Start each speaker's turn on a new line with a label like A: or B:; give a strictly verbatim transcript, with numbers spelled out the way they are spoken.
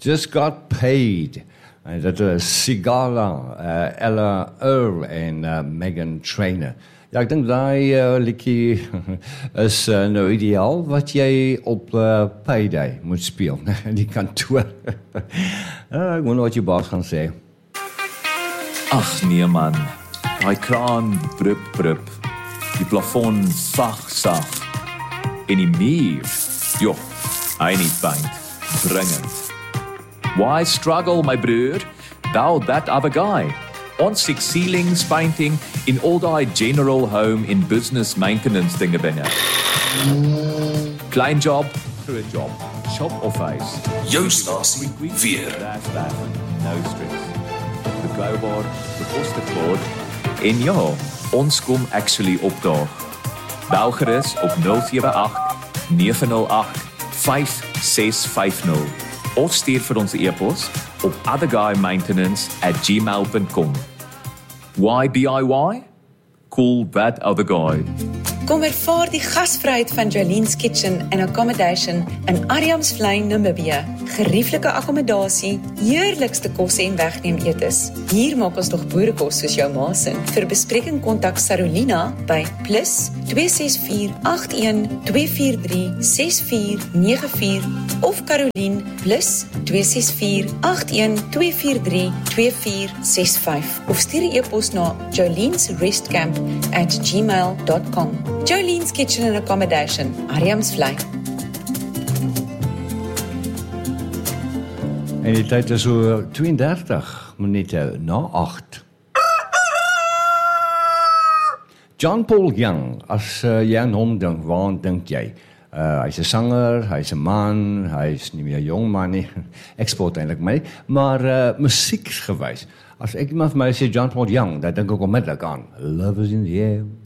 A: Just Got Paid. En dat is Sigala, uh, Ella Earl en uh, Meghan Trainor. Ja, ek dink daai uh, liedjie is uh, nou ideaal wat jy op uh, payday moet speel in die kantoor. uh, ek wonder wat jou baas gaan sê.
B: Ag nee man, daai kraan brup brup, die plafon sag sag, en die muur, joh, hy nie paint, dringend. Why struggle, my broer? Thou that other guy. Ons six ceilings painting in all die general home in business maintenance dinge binne. Klein job, groot job, shop of face.
C: Jou stasie weer.
B: That's that, no stress. Die kloubaar, die posteklaar, en ja, ons kom actually opdaag. Bel gerus op nul sewe agt nege nul agt vyf ses vyf nul of stuur vir ons e-pos op otherguymaintenance at gmail dot com. Why D I Y? Cool that other guy.
D: Kom ervaar die gasvryheid van Jolene's Kitchen and Accommodation in Adamsvlei, Namibië. Gerieflike akkommodasie, heerlikste kosse en wegneem etes. Hier maak ons nog boerekos soos jou ma se. Vir bespreking kontak Sarolina by plus twee ses vier agt een twee vier drie ses vier nege vier of Caroline plus twee ses vier agt een twee vier drie twee vier ses vyf of stuur 'n e-pos na jolenes restcamp at gmail dot com. Jolene's Kitchen and Accommodation, Adamsvlei.
A: En die tyd is so twee en dertig minute na agt. John Paul Young, as uh, jy aan hom dink, waar dink jy? Uh, hy's 'n sanger, hy's 'n man, hy's nie meer 'n jong man nie. Ek spot eintlik my, maar uh, musieksgewys. As ek iemand vir my sê John Paul Young, dan dink ek onmiddellik aan Love is in the air.